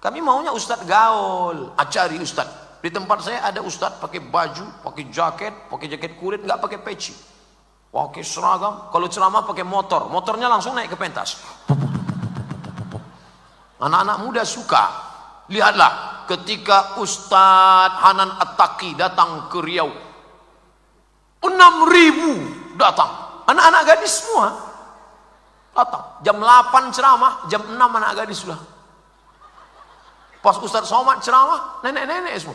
Kami maunya ustadz gaul, cari ustadz. Di tempat saya ada ustadz pakai baju, pakai jaket kulit, nggak pakai peci, pakai seragam. Kalau ceramah pakai motor, motornya langsung naik ke pentas. Anak-anak muda suka. Lihatlah ketika Ustadz Hanan At-Taqi datang ke Riau, 6.000 datang, anak-anak gadis semua datang. Jam 8 ceramah, jam 6 anak gadis sudah. Pas Ustadz Somad ceramah, nenek-nenek semua.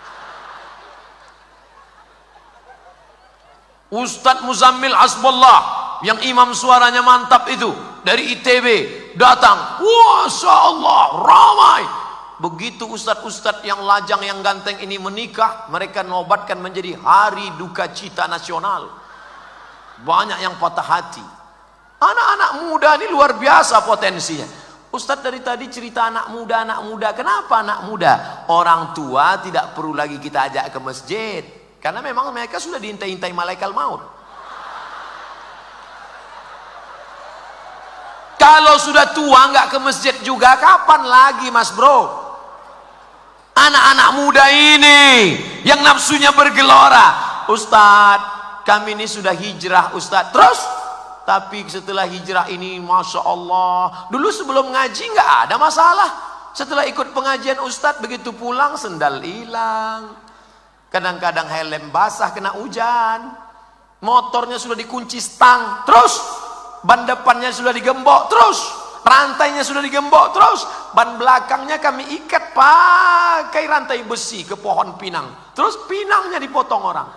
Ustadz Muzammil Hasbullah yang imam suaranya mantap itu dari ITB datang. Masya Allah, ramai. Begitu ustadz-ustadz yang lajang, yang ganteng ini menikah, mereka nobatkan menjadi hari duka cita nasional. Banyak yang patah hati. Anak-anak muda ini luar biasa potensinya. Ustadz dari tadi cerita anak muda. Kenapa anak muda? Orang tua tidak perlu lagi kita ajak ke masjid, karena memang mereka sudah diintai-intai malaikat maut. Kalau sudah tua nggak ke masjid juga, kapan lagi mas bro? Anak-anak muda ini yang nafsunya bergelora, Ustadz kami ini sudah hijrah Ustadz, terus tapi setelah hijrah ini Masya Allah, dulu sebelum ngaji nggak ada masalah, setelah ikut pengajian Ustadz begitu pulang sendal hilang, kadang-kadang helm basah kena hujan, motornya sudah dikunci stang, terus ban depannya sudah digembok, terus rantainya sudah digembok, terus ban belakangnya kami ikat pakai rantai besi ke pohon pinang, terus pinangnya dipotong orang.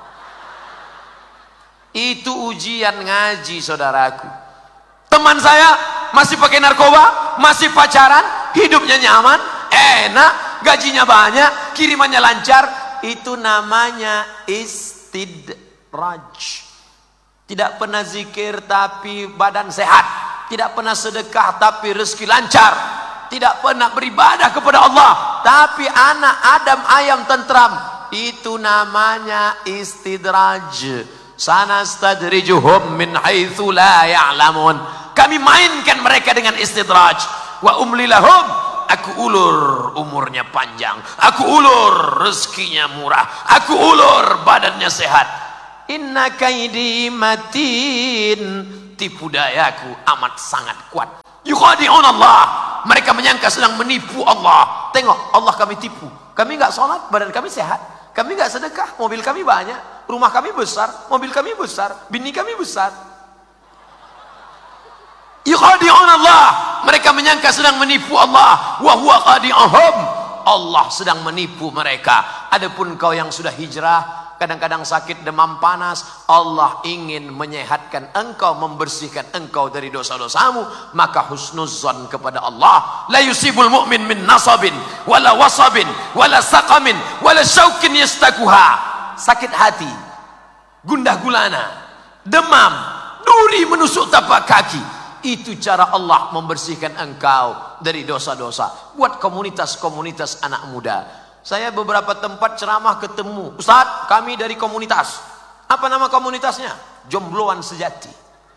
Itu ujian ngaji saudaraku. Teman saya masih pakai narkoba, masih pacaran, hidupnya nyaman, enak, gajinya banyak, kirimannya lancar. Itu namanya istidraj. Tidak pernah zikir tapi badan sehat, tidak pernah sedekah tapi rezeki lancar, tidak pernah beribadah kepada Allah tapi anak Adam ayam tentram. Itu namanya istidraj. Sanastadrijuhum min haitsu la ya'lamun. Kami mainkan mereka dengan istidraj. Wa umli lahum, aku ulur umurnya panjang, aku ulur rezekinya murah, aku ulur badannya sehat. Inna kaidi matin, tipu dayaku amat sangat kuat. Yukhadi'un Allah, mereka menyangka sedang menipu Allah. Tengok Allah kami tipu, kami nggak sholat, badan kami sehat, kami nggak sedekah, mobil kami banyak, rumah kami besar, mobil kami besar, bini kami besar. Yukhadi'un Allah, mereka menyangka sedang menipu Allah. Wa huwa khadi'uhum, Allah sedang menipu mereka. Adapun kau yang sudah hijrah, kadang-kadang sakit demam panas, Allah ingin menyehatkan engkau, membersihkan engkau dari dosa-dosamu, maka husnuzan kepada Allah. La yusibul mu'min min nasabin wala wasabin wala saqamin wala syaukin yastakuha. Sakit hati, gundah gulana, demam, duri menusuk tapak kaki, itu cara Allah membersihkan engkau dari dosa-dosa. Buat komunitas-komunitas anak muda. Saya beberapa tempat ceramah ketemu, Ustadz kami dari komunitas. Apa nama komunitasnya? Jombloan Sejati.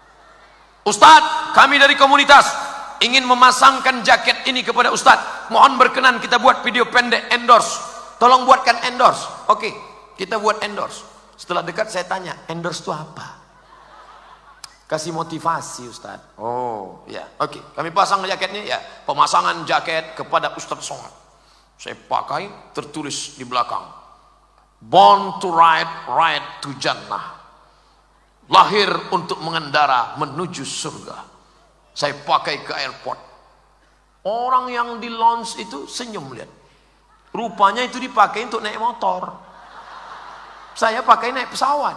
Ustadz kami dari komunitas ingin memasangkan jaket ini kepada Ustadz, mohon berkenan kita buat video pendek endorse, tolong buatkan endorse. Oke, kita buat endorse. Setelah dekat saya tanya, endorse itu apa? Kasih motivasi Ustadz. Oh ya, oke, kami pasang jaketnya ya, pemasangan jaket kepada Ustadz Somad. Saya pakai, tertulis di belakang, born to ride, ride to Jannah. Lahir untuk mengendara menuju surga. Saya pakai ke airport. Orang yang di lounge itu senyum lihat. Rupanya itu dipakai untuk naik motor. Saya pakai naik pesawat.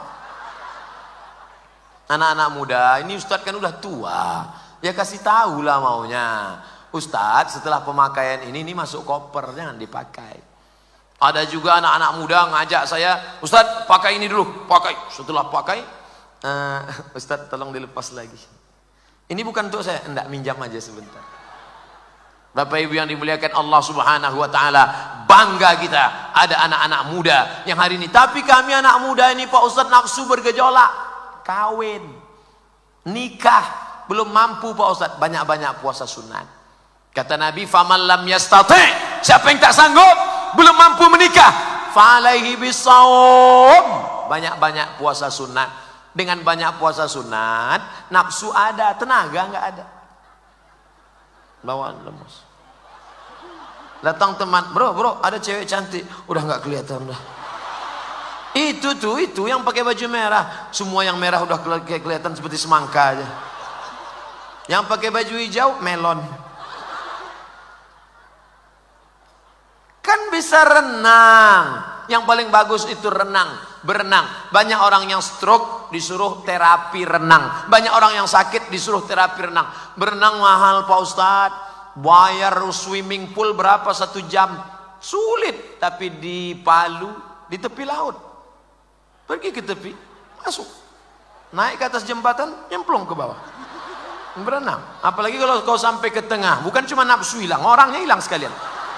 Anak-anak muda, ini Ustadz kan udah tua, ya kasih tahu lah maunya. Ustadz setelah pemakaian ini masuk koper, jangan dipakai. Ada juga anak-anak muda ngajak saya, Ustadz pakai ini dulu, pakai. Setelah pakai, Ustadz tolong dilepas lagi. Ini bukan untuk saya, enggak, minjam aja sebentar. Bapak Ibu yang dimuliakan Allah Subhanahu wa taala, bangga kita ada anak-anak muda yang hari ini. Tapi kami anak muda ini Pak Ustadz nafsu bergejolak, kawin, nikah, belum mampu Pak Ustadz, banyak-banyak puasa sunat. Kata Nabi, faman lam yastati', Siapa yang tak sanggup, belum mampu menikah, falaihi bisawm, banyak-banyak puasa sunat. Dengan banyak puasa sunat, nafsu ada, tenaga nggak ada, bawaan lemes. Datang teman, bro ada cewek cantik, udah nggak kelihatan dah. Itu yang pakai baju merah, semua yang merah udah kelihatan seperti semangka aja. Yang pakai baju hijau melon. Kan bisa renang. Yang paling bagus itu berenang. Banyak orang yang stroke disuruh terapi renang. Banyak orang yang sakit disuruh terapi renang. Berenang mahal Pak Ustadz. Bayar swimming pool berapa 1 jam? Sulit. Tapi di Palu, di tepi laut, pergi ke tepi, masuk, naik ke atas jembatan, nyemplung ke bawah, berenang. Apalagi kalau kau sampai ke tengah, bukan cuma nafsu hilang, orangnya hilang sekalian.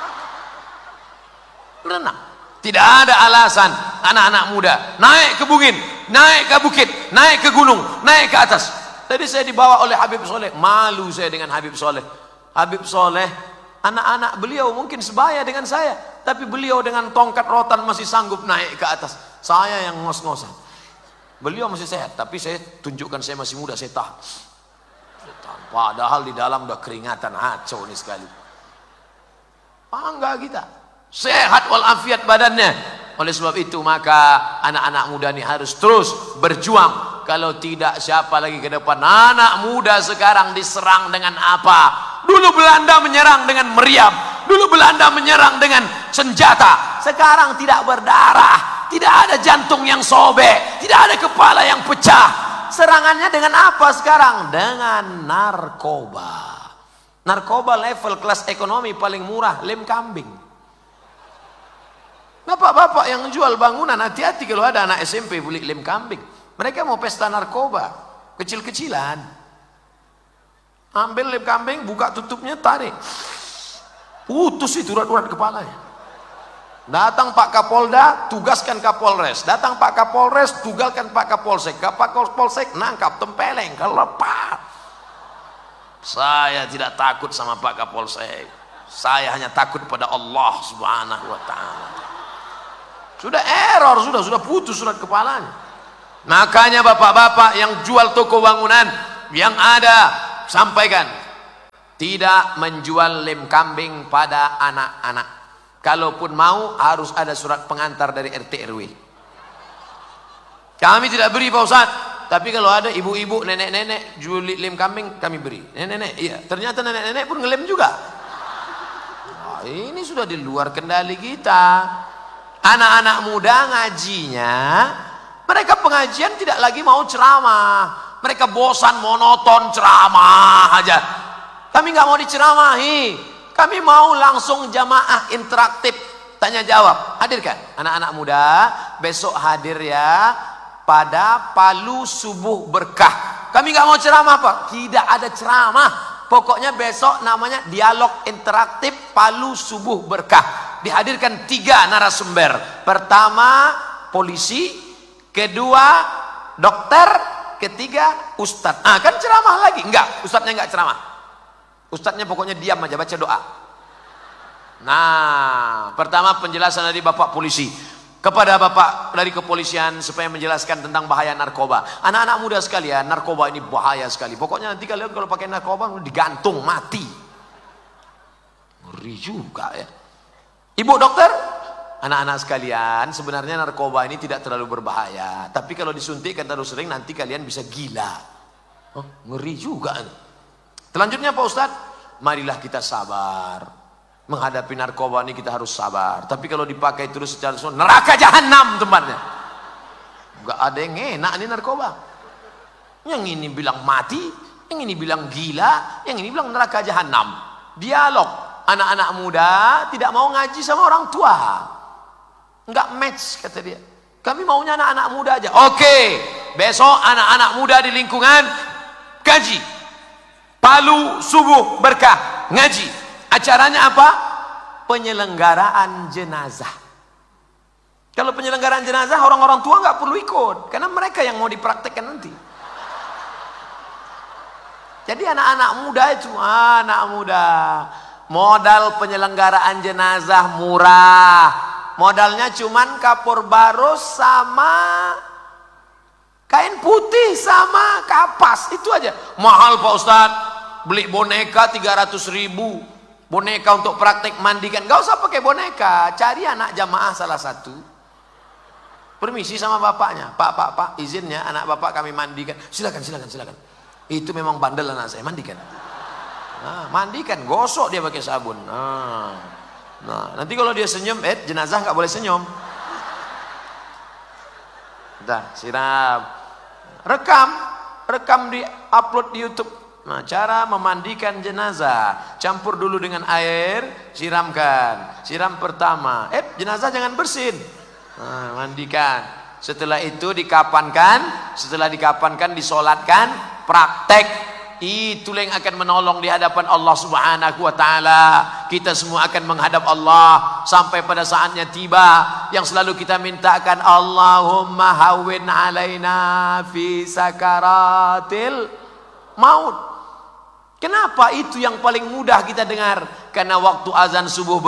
Berenang. Tidak ada alasan anak-anak muda naik ke bukit, naik ke bukit, naik ke gunung, naik ke atas. Tadi saya dibawa oleh Habib Soleh, malu saya dengan Habib Soleh. Habib Soleh, anak-anak beliau mungkin sebaya dengan saya, tapi beliau dengan tongkat rotan masih sanggup naik ke atas. Saya yang ngos-ngosan. Beliau masih sehat, tapi saya tunjukkan saya masih muda, saya tahan. Padahal di dalam udah keringatan, hancur nih sekali. Bangga kita, sehat walafiat badannya. Oleh sebab itu maka anak-anak muda ini harus terus berjuang. Kalau tidak, siapa lagi ke depan? Anak muda sekarang diserang dengan apa? Dulu Belanda menyerang dengan meriam, dulu Belanda menyerang dengan senjata. Sekarang tidak berdarah, tidak ada jantung yang sobek, tidak ada kepala yang pecah. Serangannya dengan apa sekarang? Dengan narkoba. Narkoba level kelas ekonomi paling murah, lem kambing. Bapak-bapak yang jual bangunan, hati-hati kalau ada anak SMP beli lem kambing. Mereka mau pesta narkoba, kecil-kecilan. Ambil lem kambing, buka tutupnya, tarik, putus itu urat-urat kepalanya. Datang Pak Kapolda, tugaskan Kapolres. Datang Pak Kapolres, tugaskan Pak Kapolsek. Pak Kapolsek nangkap, tempeleng, lepas. Saya tidak takut sama Pak Kapolsek. Saya hanya takut pada Allah Subhanahu wa Ta'ala. Sudah error, sudah putus surat kepalanya. Makanya bapak-bapak yang jual toko bangunan, yang ada, sampaikan, tidak menjual lem kambing pada anak-anak. Kalaupun mau, harus ada surat pengantar dari RT RW. Kami tidak beri Pak Ustaz, tapi kalau ada ibu-ibu, nenek-nenek jual lem kambing, kami beri. Nenek-nenek, iya. Ternyata nenek-nenek pun ngelem juga. Wah, ini sudah di luar kendali kita. Anak-anak muda ngajinya, mereka pengajian tidak lagi mau ceramah. Mereka bosan monoton ceramah aja. Kami nggak mau diceramahi. Kami mau langsung jamaah interaktif, tanya jawab. Hadirkan anak-anak muda, besok hadir ya pada Palu Subuh Berkah. Kami nggak mau ceramah Pak, tidak ada ceramah. Pokoknya besok namanya dialog interaktif Palu Subuh Berkah. Dihadirkan 3 narasumber. Pertama polisi, kedua dokter, ketiga ustadz. Kan ceramah lagi? Enggak, ustadznya enggak ceramah. Ustadznya pokoknya diam aja, baca doa. Nah, pertama penjelasan dari Bapak polisi kepada Bapak dari kepolisian supaya menjelaskan tentang bahaya narkoba. Anak-anak muda sekalian, narkoba ini bahaya sekali. Pokoknya nanti kalian kalau pakai narkoba digantung, mati. Ngeri juga ya. Ibu dokter, anak-anak sekalian, sebenarnya narkoba ini tidak terlalu berbahaya. Tapi kalau disuntikkan terlalu sering, nanti kalian bisa gila. Oh, ngeri juga. Selanjutnya Pak Ustadz, marilah kita sabar. Menghadapi narkoba ini kita harus sabar. Tapi kalau dipakai terus secara neraka jahanam tempatnya. Enggak ada yang enak nih narkoba. Yang ini bilang mati, yang ini bilang gila, yang ini bilang neraka jahanam. Dialog. Anak-anak muda tidak mau ngaji sama orang tua. Enggak match kata dia. Kami maunya anak-anak muda aja. Oke, besok anak-anak muda di lingkungan ngaji. Palu Subuh Berkah, ngaji. Acaranya apa? Penyelenggaraan jenazah. Kalau penyelenggaraan jenazah, orang-orang tua nggak perlu ikut, karena mereka yang mau dipraktekkan nanti. Jadi anak-anak muda itu, anak muda, Modal penyelenggaraan jenazah murah. Modalnya cuman kapur baros sama kain putih sama kapas, itu aja. Mahal Pak Ustadz, beli boneka 300.000, boneka untuk praktek mandikan. Gak usah pakai boneka, cari anak jamaah salah satu, permisi sama bapaknya, pak izinnya anak bapak kami mandikan. Silakan. Itu memang bandel anak saya, mandikan. Nah, mandikan, gosok dia pakai sabun. Nah, nanti kalau dia senyum, jenazah nggak boleh senyum. Dah, siram. Rekam di upload di YouTube. Nah, cara memandikan jenazah, campur dulu dengan air, siramkan. Siram pertama, jenazah jangan bersin. Nah, mandikan. Setelah itu dikapankan, disolatkan, praktek. Itulah yang akan menolong di hadapan Allah Subhanahu wa taala. Kita semua akan menghadap Allah sampai pada saatnya tiba yang selalu kita mintakan, Allahumma hawwin alaina fi sakaratil maut. Kenapa itu yang paling mudah kita dengar? Karena waktu azan subuh